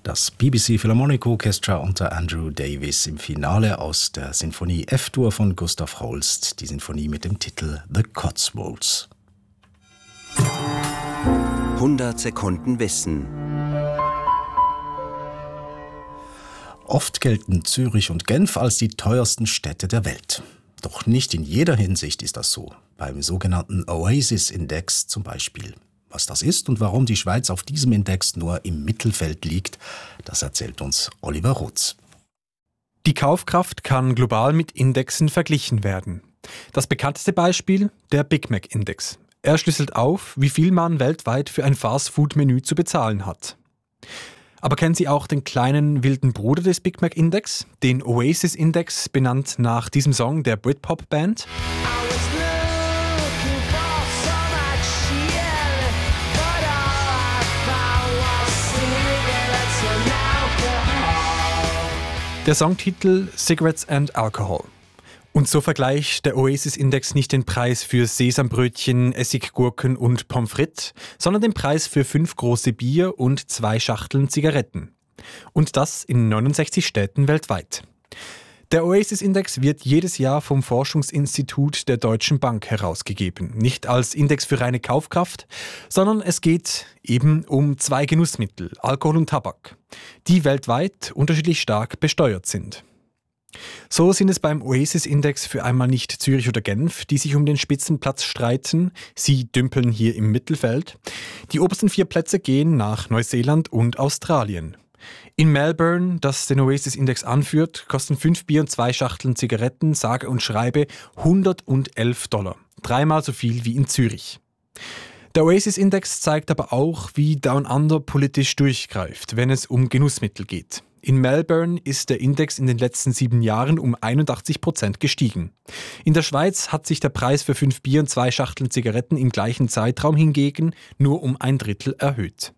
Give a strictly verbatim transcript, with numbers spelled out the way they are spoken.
Das B B C Philharmonic Orchestra unter Andrew Davis im Finale aus der Sinfonie F-Dur von Gustav Holst, die Sinfonie mit dem Titel The Cotswolds. hundert Sekunden Wissen. Oft gelten Zürich und Genf als die teuersten Städte der Welt. Doch nicht in jeder Hinsicht ist das so. Beim sogenannten Oasis-Index zum Beispiel. Was das ist und warum die Schweiz auf diesem Index nur im Mittelfeld liegt, das erzählt uns Oliver Rutz. Die Kaufkraft kann global mit Indexen verglichen werden. Das bekannteste Beispiel, der Big Mac Index. Er schlüsselt auf, wie viel man weltweit für ein Fast-Food-Menü zu bezahlen hat. Aber kennen Sie auch den kleinen wilden Bruder des Big Mac Index, den Oasis Index, benannt nach diesem Song der Britpop-Band? Der Songtitel Cigarettes and Alcohol. Und so vergleicht der Oasis-Index nicht den Preis für Sesambrötchen, Essiggurken und Pommes frites, sondern den Preis für fünf große Bier und zwei Schachteln Zigaretten. Und das in neunundsechzig Städten weltweit. Der Oasis-Index wird jedes Jahr vom Forschungsinstitut der Deutschen Bank herausgegeben. Nicht als Index für reine Kaufkraft, sondern es geht eben um zwei Genussmittel, Alkohol und Tabak, die weltweit unterschiedlich stark besteuert sind. So sind es beim Oasis-Index für einmal nicht Zürich oder Genf, die sich um den Spitzenplatz streiten. Sie dümpeln hier im Mittelfeld. Die obersten vier Plätze gehen nach Neuseeland und Australien. In Melbourne, das den Oasis-Index anführt, kosten fünf Bier und zwei Schachteln Zigaretten, sage und schreibe, hundertelf Dollar. Dreimal so viel wie in Zürich. Der Oasis-Index zeigt aber auch, wie Down Under politisch durchgreift, wenn es um Genussmittel geht. In Melbourne ist der Index in den letzten sieben Jahren um einundachtzig Prozent gestiegen. In der Schweiz hat sich der Preis für fünf Bier und zwei Schachteln Zigaretten im gleichen Zeitraum hingegen nur um ein Drittel erhöht.